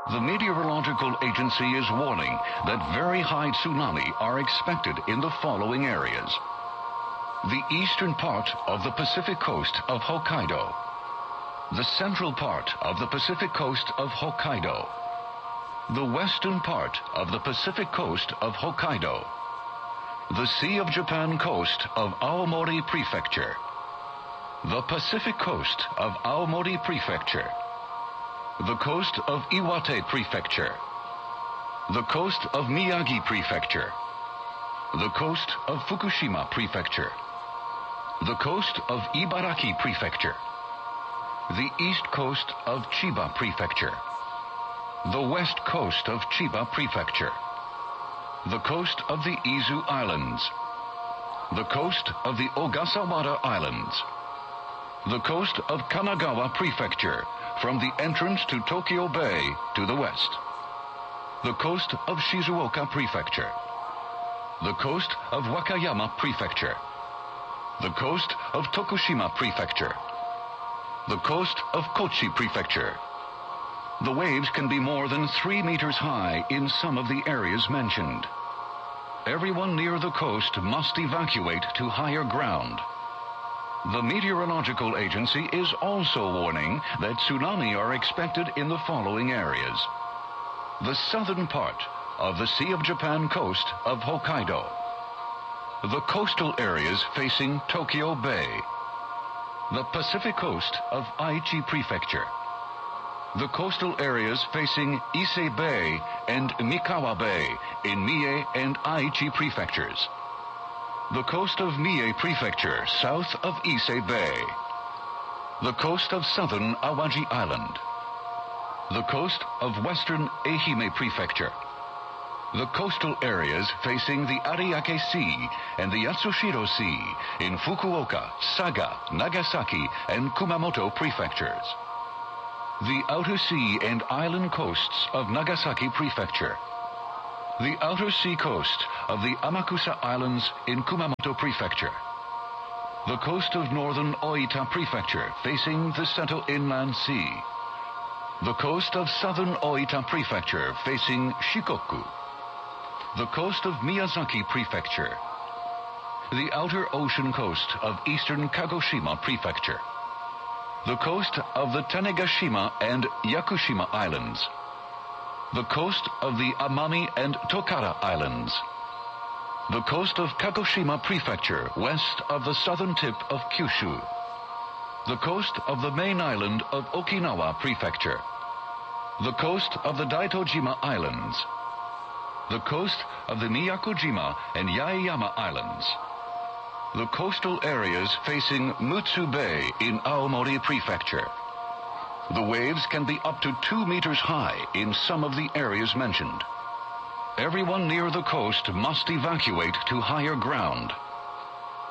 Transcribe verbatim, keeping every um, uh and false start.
The Meteorological Agency is warning that very high tsunami are expected in the following areas. The eastern part of the Pacific coast of Hokkaido. The central part of the Pacific coast of Hokkaido. The western part of the Pacific coast of Hokkaido. The Sea of Japan coast of Aomori Prefecture. The Pacific coast of Aomori Prefecture. The coast of Iwate Prefecture. The coast of Miyagi Prefecture. The coast of Fukushima Prefecture. The coast of Ibaraki Prefecture. The east coast of Chiba Prefecture. The west coast of Chiba Prefecture. The coast of the Izu Islands. The coast of the Ogasawara Islands. The coast of Kanagawa Prefecture, from the entrance to Tokyo Bay to the west. The coast of Shizuoka Prefecture. The coast of Wakayama Prefecture. The coast of Tokushima Prefecture. The coast of Kochi Prefecture. The waves can be more than three meters high in some of the areas mentioned. Everyone near the coast must evacuate to higher ground. The Meteorological Agency is also warning that tsunami are expected in the following areas. The southern part of the Sea of Japan coast of Hokkaido. The coastal areas facing Tokyo Bay. The Pacific coast of Aichi Prefecture. The coastal areas facing Ise Bay and Mikawa Bay in Mie and Aichi prefectures. The coast of Mie Prefecture south of Ise Bay. The coast of southern Awaji Island. The coast of western Ehime Prefecture. The coastal areas facing the Ariake Sea and the Yatsushiro Sea in Fukuoka, Saga, Nagasaki, and Kumamoto prefectures. The outer sea and island coasts of Nagasaki Prefecture. The outer sea coast of the Amakusa Islands in Kumamoto Prefecture. The coast of northern Oita Prefecture facing the Seto Inland Sea. The coast of southern Oita Prefecture facing Shikoku. The coast of Miyazaki Prefecture. The outer ocean coast of eastern Kagoshima Prefecture. The coast of the Tanegashima and Yakushima Islands. The coast of the Amami and Tokara Islands. The coast of Kagoshima Prefecture west of the southern tip of Kyushu. The coast of the main island of Okinawa Prefecture. The coast of the Daitojima Islands. The coast of the Miyakojima and Yaeyama Islands. The coastal areas facing Mutsu Bay in Aomori Prefecture. The waves can be up to two meters high in some of the areas mentioned. Everyone near the coast must evacuate to higher ground.